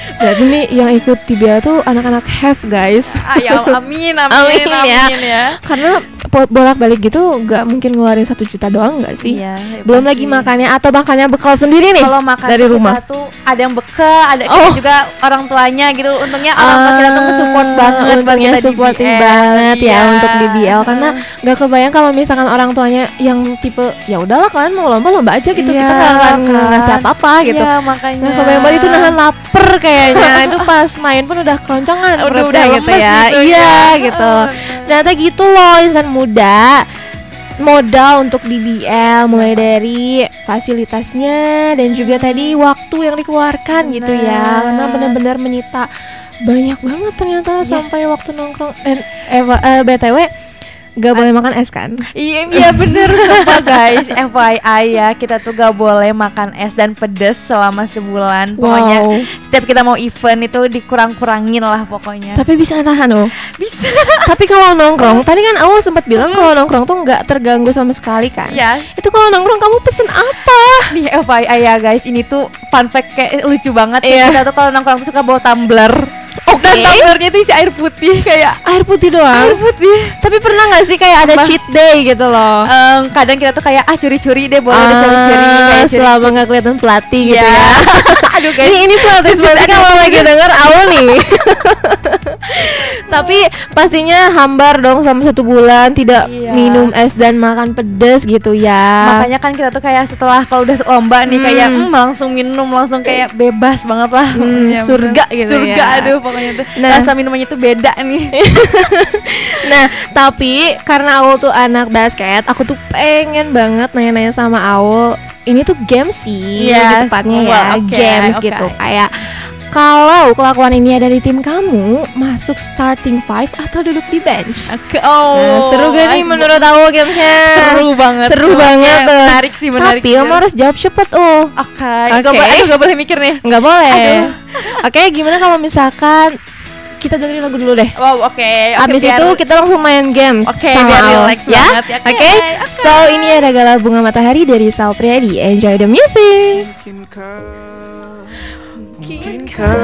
Berarti nih yang ikut TBL tuh anak-anak have guys. Ya amin ya. Karena bolak-balik gitu nggak mungkin ngeluarin 1 juta doang nggak sih? Iya, Belum pasti. lagi makannya atau makannya bekal sendiri nih. Kalau makan dari rumah kita tuh ada yang bekal, ada kita juga orang tuanya gitu. Untungnya orang tua kita tuh support banget buat untungnya kita supporting DBL. banget ya Iya. untuk DBL karena nggak kebayang kalau misalkan orang tuanya yang tipe ya udahlah kalian mau lomba aja gitu, Iya, kita nggak akan kan. ngasih apa-apa gitu. Iya, makanya. Nggak kebayang banget itu nahan lapar kayaknya. Itu pas main pun udah keroncongan Udah perutnya gitu lemes ya. gitu Iya ya. gitu. Ternyata gitu loh insan muda. Modal untuk DBL mulai dari fasilitasnya dan juga tadi waktu yang dikeluarkan gitu ya, karena benar-benar menyita banyak banget ternyata sampai waktu nongkrong. Dan BTW gak boleh makan es kan? Iya bener sumpah guys. FYI ya, kita tuh gak boleh makan es dan pedes selama sebulan. Pokoknya setiap kita mau event itu dikurang-kurangin lah pokoknya. Tapi bisa tahan loh. Bisa. Tapi kalau nongkrong, tadi kan awal sempat bilang kalau nongkrong tuh nggak terganggu sama sekali kan? Yes. Itu kalau nongkrong kamu pesen apa? Nih FYI ya guys, ini tuh fun fact kayak lucu banget. Iya. Kita tuh kalau nongkrong tuh suka bawa tumbler. Oke. Dan tumblernya tuh isi air putih kayak Air putih doang. air putih. Tapi pernah nggak sih kayak ada cheat day gitu loh? Kadang kita tuh kayak curi-curi deh, boleh ada curi-curi kayak selama nggak kelihatan pelatih gitu Iya. ya. Aduh guys. Ini pelatih berarti kalau lagi denger Aul nih. Tapi pastinya hambar dong sama 1 bulan tidak Iya. minum es dan makan pedes gitu ya. Makanya kan kita tuh kayak setelah kalau udah lomba nih kayak langsung minum, langsung kayak bebas banget lah. Pokoknya, surga bener. gitu Surga ya. aduh pokoknya tuh. Nah. Rasa minumannya tuh beda nih. Nah, tapi karena Aul tuh anak basket, aku tuh pengen banget nanya-nanya sama Aul. Ini tuh games sih, lebih Yes. tepatnya ya, Well, okay, games okay. gitu. Kayak kalau kelakuan ini ada di tim kamu, masuk starting 5 atau duduk di bench? Nah, seru gak nih menurut Aul gamesnya? Seru banget. Seru banget tuh. Menarik sih, menarik. Tapi kamu harus jawab cepet Oke. Gak boleh mikir nih. Nggak boleh. Aduh. Oke, gimana kalau misalkan kita dengerin lagu dulu deh. Wow, oke. Abis itu kita langsung main games. Oke, sama biar Al, relax ya. banget ya. Oke. So ini ada Galau Bunga Matahari dari Sal Priadi. Enjoy the music. Mungkinkah